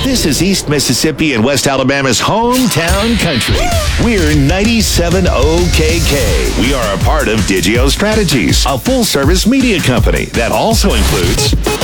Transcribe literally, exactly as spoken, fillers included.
This is East Mississippi and West Alabama's hometown country. We're ninety-seven O K K. We are a part of Digio Strategies, a full-service media company that also includes